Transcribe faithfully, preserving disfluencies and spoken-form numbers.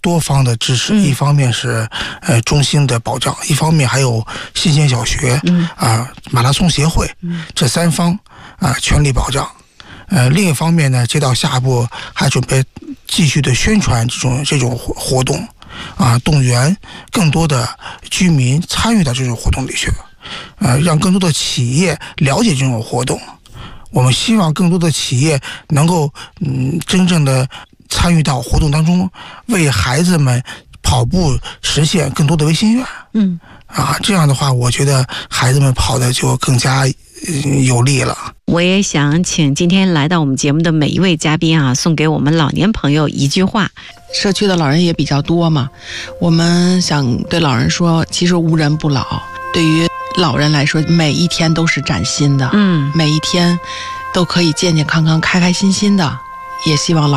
多方的支持， 嗯、 一方面是呃中心的保障，一方面还有新鲜小学、 嗯、 啊马拉松协会、 嗯、 这三方啊全力保障。呃，另一方面呢，接到下一步还准备继续的宣传这种这种活动，啊，动员更多的居民参与到这种活动里去，呃，让更多的企业了解这种活动。我们希望更多的企业能够嗯真正的参与到活动当中，为孩子们跑步实现更多的微心愿。 嗯， 啊，这样的话，我觉得孩子们跑的就更加、嗯、有力了。 我也想请今天来到我们节目的每一位嘉宾啊，送给我们老年朋友一句话。 社区的老人也比较多嘛，我们想对老人说，其实无人不老。对于老人来说，每一天都是崭新的， 嗯， 每一天都可以健健康康、开开心心的。也希望老